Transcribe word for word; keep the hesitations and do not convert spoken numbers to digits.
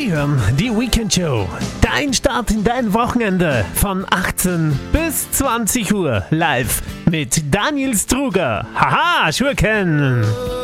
Sie hören die Weekend Show. Dein Start in dein Wochenende von achtzehn bis zwanzig Uhr live mit Daniel Struger. Haha, Schurken!